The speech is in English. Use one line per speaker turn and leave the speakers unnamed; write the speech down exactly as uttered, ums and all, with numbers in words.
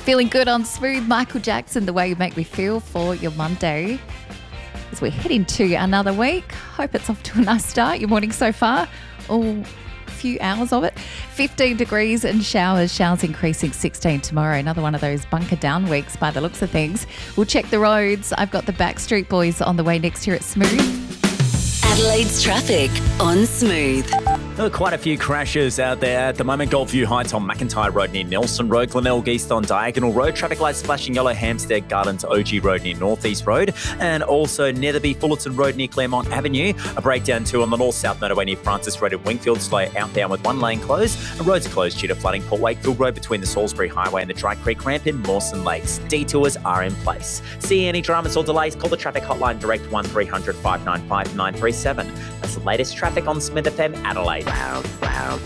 Feeling good on Smooth, Michael Jackson, The Way You Make Me Feel for your Monday. As we head into another week, hope it's off to a nice start. Your morning so far, all few hours of it. fifteen degrees and showers, showers increasing sixteen tomorrow. Another one of those bunker down weeks by the looks of things. We'll check the roads. I've got the Backstreet Boys on the way next here at Smooth.
Adelaide's traffic on Smooth.
There are quite a few crashes out there at the moment. Goldview Heights on McIntyre Road near Nelson Road, Glenelg East on Diagonal Road, traffic lights flashing yellow, Hampstead Gardens O G Road near Northeast Road, and also Netherby Fullerton Road near Claremont Avenue. A breakdown too on the North-South motorway near Francis Road at Wingfield, slow outbound with one lane closed. And roads are closed due to flooding. Port Wakefield Road between the Salisbury Highway and the Dry Creek Ramp in Mawson Lakes. Detours are in place. See any dramas or delays? Call the traffic hotline direct one three hundred five nine five nine three seven. That's the latest traffic on Smith F M Adelaide. Wow, wow.